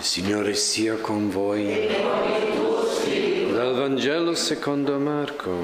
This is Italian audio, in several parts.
Il Signore sia con voi. Dal Vangelo secondo Marco.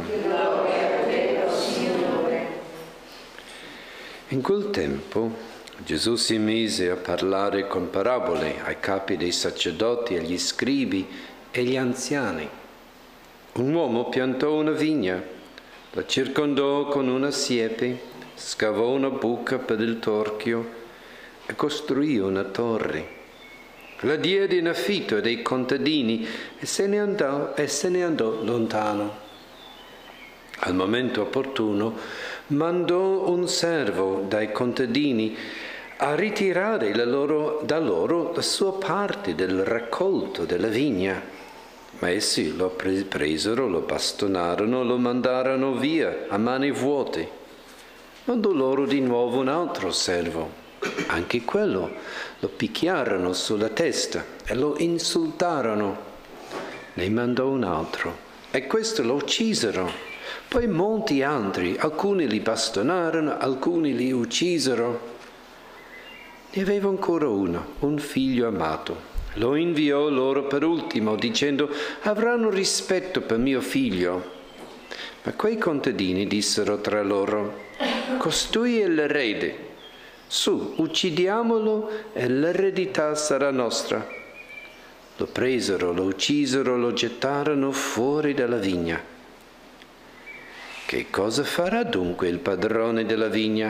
In quel tempo Gesù si mise a parlare con parabole ai capi dei sacerdoti, agli scribi e agli anziani. Un uomo piantò una vigna, la circondò con una siepe, scavò una buca per il torchio e costruì una torre. La diede in affitto a dei contadini e se ne andò lontano. Al momento opportuno mandò un servo dai contadini a ritirare da loro la sua parte del raccolto della vigna. Ma essi lo presero, lo bastonarono, lo mandarono via a mani vuote. Mandò loro di nuovo un altro servo. Anche quello lo picchiarono sulla testa e lo insultarono. Ne mandò un altro e questo lo uccisero. Poi molti altri, alcuni li bastonarono, alcuni li uccisero. Ne aveva ancora uno, un figlio amato. Lo inviò loro per ultimo, dicendo: avranno rispetto per mio figlio. Ma quei contadini dissero tra loro: costui è l'erede. Su, uccidiamolo e l'eredità sarà nostra. Lo presero, lo uccisero, lo gettarono fuori dalla vigna. Che cosa farà dunque il padrone della vigna?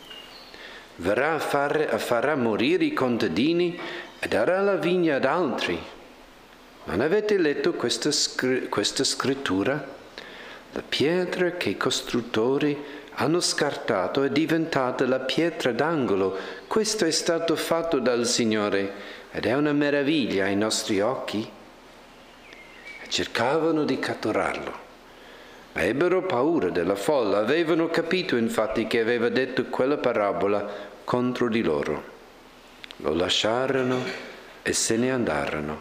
Farà morire i contadini e darà la vigna ad altri. Non avete letto questa scrittura? La pietra che i costruttori hanno scartato è diventata la pietra d'angolo. Questo è stato fatto dal Signore ed è una meraviglia ai nostri occhi. E cercavano di catturarlo, ma ebbero paura della folla. Avevano capito infatti che aveva detto quella parabola contro di loro. Lo lasciarono e se ne andarono.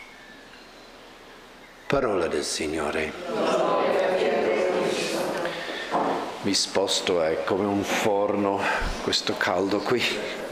Parola del Signore. Mi sposto, è come un forno, questo caldo qui.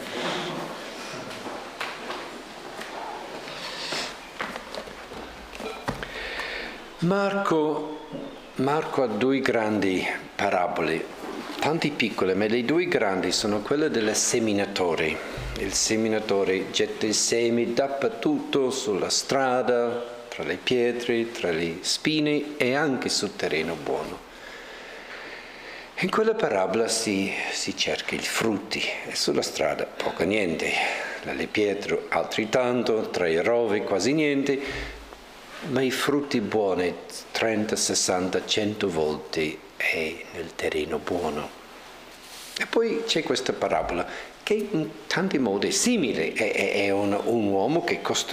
Marco ha due grandi parabole, tanti piccole, ma le due grandi sono quelle del seminatore. Il seminatore getta i semi dappertutto, sulla strada, tra le pietre, tra le spine e anche sul terreno buono. In quella parabola si cerca i frutti e sulla strada poco niente, dalle pietre altri tanto, tra i rovi quasi niente, ma i frutti buoni 30, 60, 100 volte è nel terreno buono. E poi c'è questa parabola che in tanti modi è simile, è un uomo che costruisce